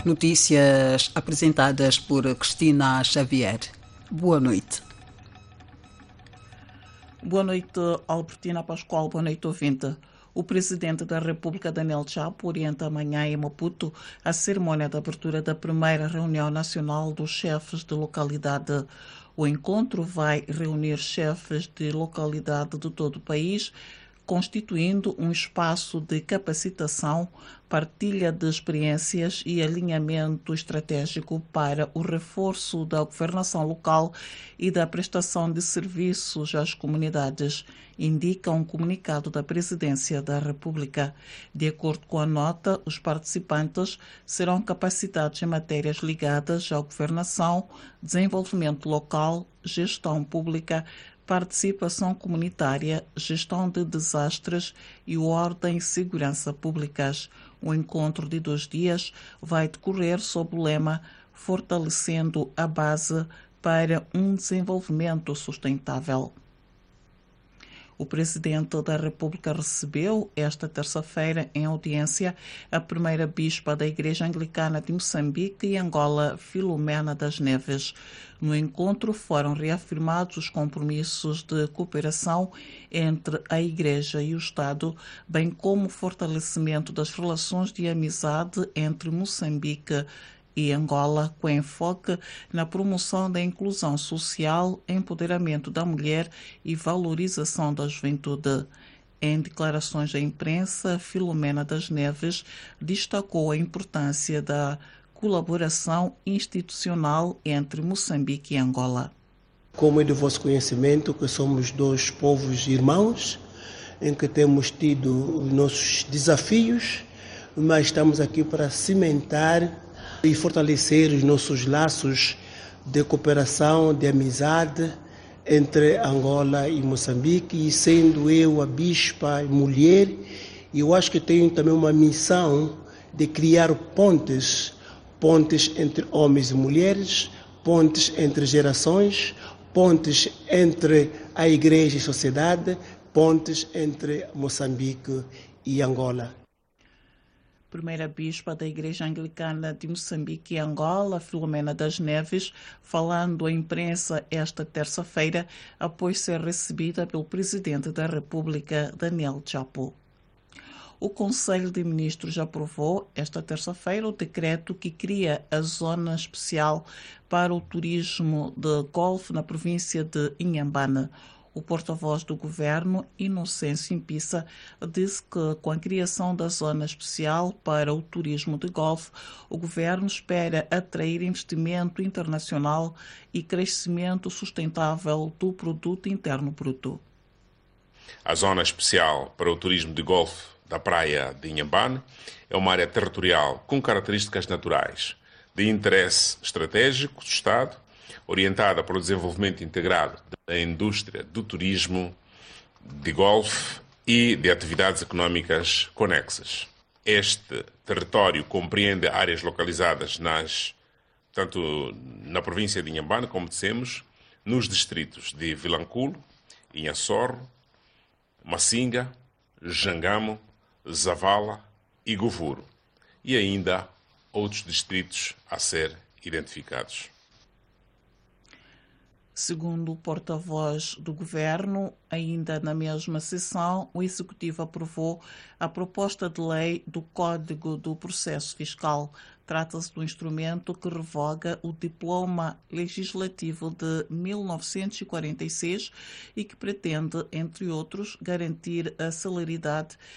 Notícias apresentadas por Cristina Xavier. Boa noite. Boa noite, Albertina Pascoal. Boa noite, ouvinte. O presidente da República, Daniel Chapo, orienta amanhã em Maputo a cerimônia de abertura da primeira reunião nacional dos chefes de localidade. O encontro vai reunir chefes de localidade de todo o país, constituindo um espaço de capacitação, partilha de experiências e alinhamento estratégico para o reforço da governação local e da prestação de serviços às comunidades, indica um comunicado da Presidência da República. De acordo com a nota, os participantes serão capacitados em matérias ligadas à governação, desenvolvimento local, gestão pública, participação comunitária, gestão de desastres e ordem e segurança públicas. O encontro de 2 dias vai decorrer sob o lema Fortalecendo a Base para um Desenvolvimento Sustentável. O presidente da República recebeu esta terça-feira em audiência a primeira bispa da Igreja Anglicana de Moçambique e Angola, Filomena das Neves. No encontro foram reafirmados os compromissos de cooperação entre a Igreja e o Estado, bem como o fortalecimento das relações de amizade entre Moçambique e Angola, com enfoque na promoção da inclusão social, empoderamento da mulher e valorização da juventude. Em declarações à imprensa, Filomena das Neves destacou a importância da colaboração institucional entre Moçambique e Angola. Como é do vosso conhecimento, que somos 2 povos irmãos, em que temos tido os nossos desafios, mas estamos aqui para cimentar e fortalecer os nossos laços de cooperação, de amizade entre Angola e Moçambique, e sendo eu a bispa mulher, eu acho que tenho também uma missão de criar pontes entre homens e mulheres, pontes entre gerações, pontes entre a igreja e a sociedade, pontes entre Moçambique e Angola. Primeira bispa da Igreja Anglicana de Moçambique e Angola, Filomena das Neves, falando à imprensa esta terça-feira, após ser recebida pelo Presidente da República, Daniel Chapo. O Conselho de Ministros aprovou esta terça-feira o decreto que cria a Zona Especial para o Turismo de Golfe na província de Inhambane. O porta-voz do governo, Inocêncio Impissa, disse que com a criação da Zona Especial para o Turismo de Golfe, o governo espera atrair investimento internacional e crescimento sustentável do Produto Interno Bruto. A Zona Especial para o Turismo de Golfe da Praia de Inhambane é uma área territorial com características naturais de interesse estratégico do Estado, orientada para o desenvolvimento integrado da indústria do turismo, de golfe e de atividades económicas conexas. Este território compreende áreas localizadas tanto na província de Inhambane, como dissemos, nos distritos de Vilanculo, Inhaçorro, Massinga, Jangamo, Zavala e Govuro, e ainda outros distritos a ser identificados. Segundo o porta-voz do governo, ainda na mesma sessão, o Executivo aprovou a proposta de lei do Código do Processo Fiscal. Trata-se de um instrumento que revoga o diploma legislativo de 1946 e que pretende, entre outros, garantir a celeridade